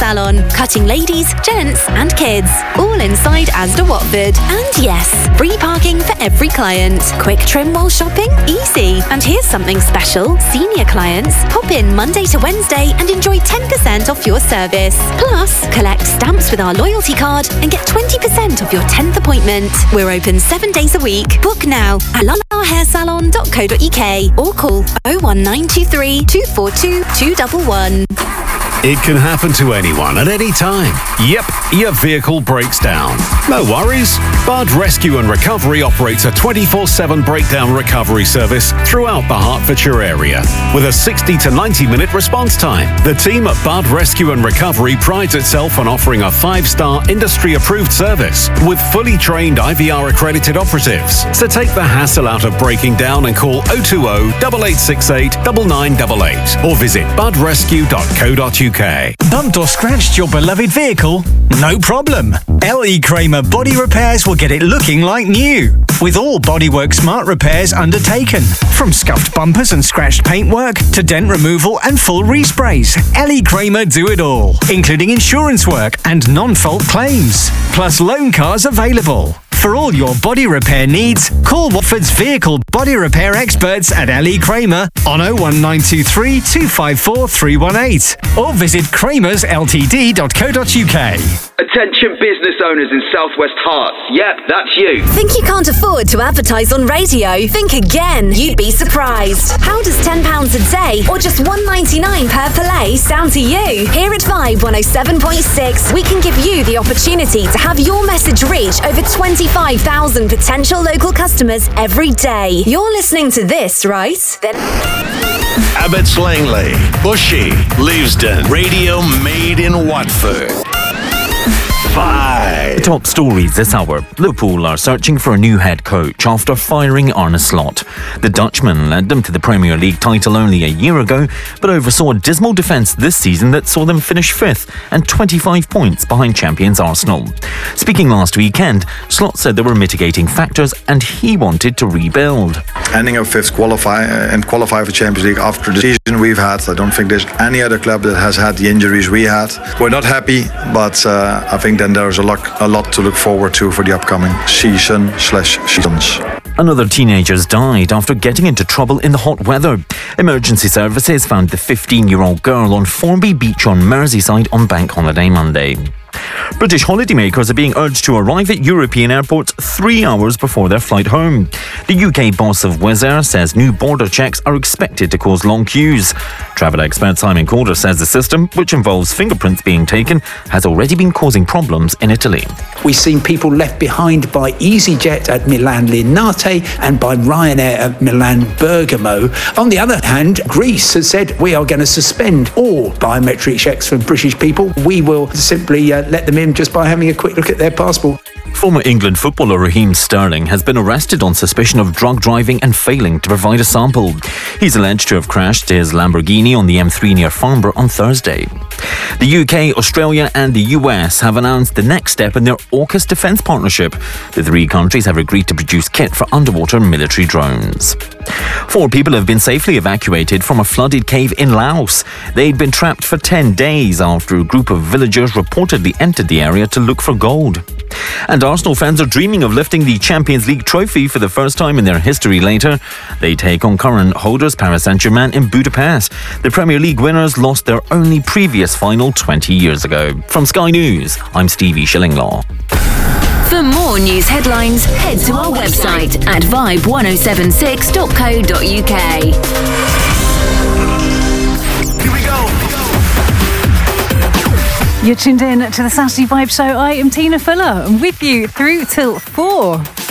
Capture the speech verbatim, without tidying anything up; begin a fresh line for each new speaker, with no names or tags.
Salon. Cutting ladies, gents and kids. All inside Asda Watford. And yes, free parking for every client. Quick trim while shopping? Easy. And here's something special. Senior clients, pop in Monday to Wednesday and enjoy ten percent off your service. Plus, collect stamps with our loyalty card and get twenty percent off your tenth appointment. We're open seven days a week. Book now at lala hair salon dot co dot uk or call oh one nine two three, two four two, two one one.
It can happen to anyone at any time. Yep, your vehicle breaks down. No worries. Bud Rescue and Recovery operates a twenty-four seven breakdown recovery service throughout the Hertfordshire area with a sixty to ninety minute response time. The team at Bud Rescue and Recovery prides itself on offering a five-star industry-approved service with fully trained I V R accredited operatives. So take the hassle out of breaking down and call oh two oh, eight eight six eight, nine nine eight eight or visit bud rescue dot co dot uk.
Bumped or scratched your beloved vehicle? No problem. L E Kramer Body Repairs will get it looking like new. With all Bodywork Smart repairs undertaken. From scuffed bumpers and scratched paintwork to dent removal and full resprays, L E Kramer do it all, including insurance work and non-fault claims. Plus loan cars available. For all your body repair needs, call Watford's vehicle body repair experts at L E Kramer on oh one nine two three, two five four, three one eight or visit kramers l t d dot co dot uk.
Attention business owners in Southwest Herts. Yep, that's you.
Think you can't afford to advertise on radio? Think again. You'd be surprised. How does ten pounds a day or just one pound ninety-nine per play sound to you? Here at Vibe one oh seven point six, we can give you the opportunity to have your message reach over twenty-five thousand potential local customers every day. You're listening to this, right? Then
Abbots Langley, Bushy, Leavesden, radio made in Watford. Five.
The top stories this hour. Liverpool are searching for a new head coach after firing Arne Slot. The Dutchman led them to the Premier League title only a year ago, but oversaw a dismal defence this season that saw them finish fifth and twenty-five points behind champions Arsenal. Speaking last weekend, Slot said there were mitigating factors and he wanted to rebuild.
Ending up fifth qualify uh, and qualify for Champions League after the season we've had, I don't think there's any other club that has had the injuries we had. We're not happy, but uh, I think then there's a lot, a lot to look forward to for the upcoming season slash seasons.
Another teenager's died after getting into trouble in the hot weather. Emergency services found the fifteen-year-old girl on Formby Beach on Merseyside on Bank Holiday Monday. British holidaymakers are being urged to arrive at European airports three hours before their flight home. The U K boss of Wizz Air says new border checks are expected to cause long queues. Travel expert Simon Calder says the system, which involves fingerprints being taken, has already been causing problems in Italy.
We've seen people left behind by EasyJet at Milan Linate and by Ryanair at Milan Bergamo. On the other hand, Greece has said we are going to suspend all biometric checks for British people. We will simply uh, let them in just by having a quick look at their passport.
Former England footballer Raheem Sterling has been arrested on suspicion of drug driving and failing to provide a sample. He's alleged to have crashed his Lamborghini on the M three near Farnborough on Thursday. The U K, Australia and the U S have announced the next step in their AUKUS defence partnership. The three countries have agreed to produce kit for underwater military drones. Four people have been safely evacuated from a flooded cave in Laos. They'd been trapped for ten days after a group of villagers reportedly entered the area to look for gold. And Arsenal fans are dreaming of lifting the Champions League trophy for the first time in their history later. They take on current holders Paris Saint-Germain in Budapest. The Premier League winners lost their only previous final twenty years ago. From Sky News, I'm Stevie Shillinglaw.
For more news headlines, head to our website at vibe one oh seven six dot co dot uk.
Here we go.
You're tuned in to the Saturday Vibe Show. I am Tina Fuller. I'm with you through till four.